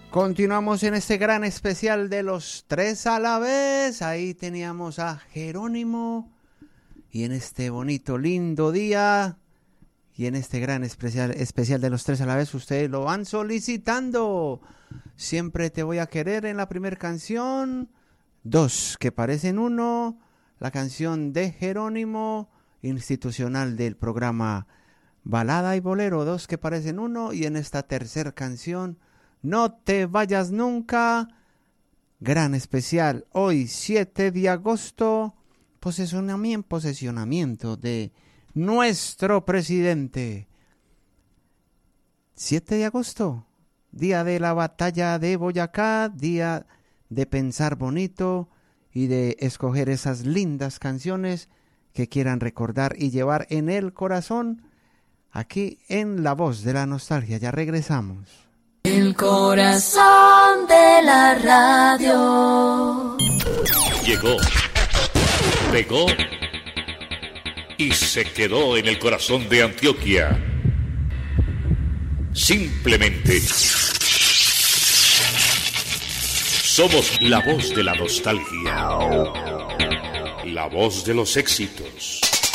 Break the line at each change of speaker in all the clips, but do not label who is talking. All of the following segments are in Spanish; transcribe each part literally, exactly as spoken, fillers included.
Continuamos en este gran especial de los tres a la vez. Ahí teníamos a Jerónimo. Y en este bonito, lindo día, y en este gran especial, especial de los tres a la vez, ustedes lo van solicitando. Siempre te voy a querer en la primera canción. Dos que parecen uno. La canción de Jerónimo, institucional del programa Balada y Bolero. Dos que parecen uno. Y en esta tercera canción, No te vayas nunca. Gran especial. Hoy, siete de agosto. Posesionamiento, posesionamiento de nuestro presidente. siete de agosto, día de la batalla de Boyacá, día de pensar bonito y de escoger esas lindas canciones que quieran recordar y llevar en el corazón, aquí en La Voz de la Nostalgia. Ya regresamos.
El corazón de la radio.
Llegó, pegó y se quedó en el corazón de Antioquia. Simplemente somos la voz de la nostalgia, la voz de los éxitos.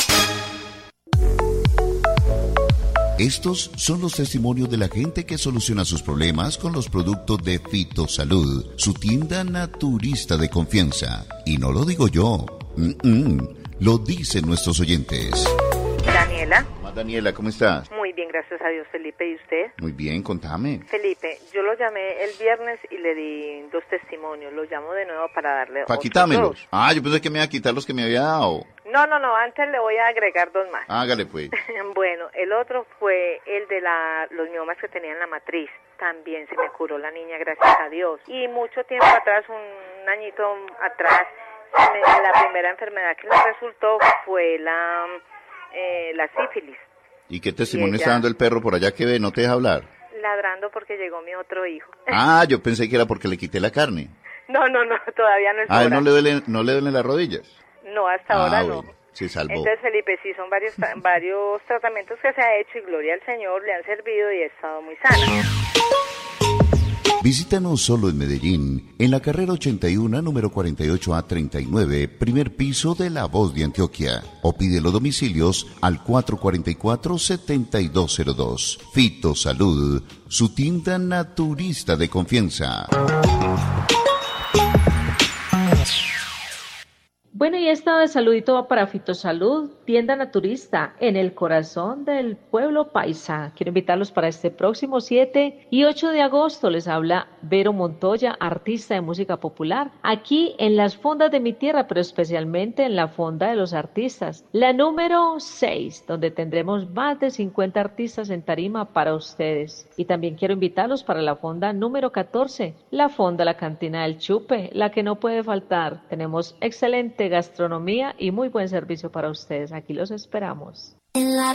Estos son los testimonios de la gente que soluciona sus problemas con los productos de Fitosalud, su tienda naturista de confianza. Y no lo digo yo, Mm-mm. lo dicen nuestros oyentes.
Daniela.
Daniela, ¿cómo estás?
Muy bien, gracias a Dios, Felipe. ¿Y usted?
Muy bien, contame.
Felipe, yo lo llamé el viernes y le di dos testimonios. Lo llamo de nuevo para darle
Para
otros
quitármelos.
dos.
Ah, yo pensé que me iba a quitar los que me había dado.
No, no, no, antes le voy a agregar dos más.
Hágale pues.
Bueno, el otro fue el de la, los miomas que tenía en la matriz. También se me curó la niña, gracias a Dios. Y mucho tiempo atrás, un añito atrás, me, la primera enfermedad que le resultó fue la, eh, la sífilis.
¿Y qué testimonio
ella...
está dando el perro por allá que ve? ¿No te deja hablar?
Ladrando porque llegó mi otro hijo.
Ah, yo pensé que era porque le quité la carne.
No, no, no, todavía no es
Ah,
hora.
¿no le duele, no le duelen las rodillas?
No, hasta
ah,
ahora
bueno,
no.
se salvó.
Entonces, Felipe, sí, son varios varios tratamientos que se ha hecho y gloria al Señor, le han servido y he estado muy sana.
Visítanos solo en Medellín, en la carrera ochenta y uno, número cuarenta y ocho A treinta y nueve, primer piso de La Voz de Antioquia. O pide los domicilios al cuatro cuatro cuatro, siete dos cero dos. Fitosalud, su tienda naturista de confianza.
Bueno, y esta de saludito va para Fitosalud, tienda naturista en el corazón del pueblo paisa. Quiero invitarlos para este próximo siete y ocho de agosto. Les habla Vero Montoya, artista de música popular, aquí en las fondas de mi tierra, pero especialmente en la fonda de los artistas, la número seis, donde tendremos más de cincuenta artistas en tarima para ustedes. Y también quiero invitarlos para la fonda número catorce, la fonda La Cantina del Chupe, la que no puede faltar. Tenemos excelente gastronomía y muy buen servicio para ustedes. Aquí los esperamos.
En la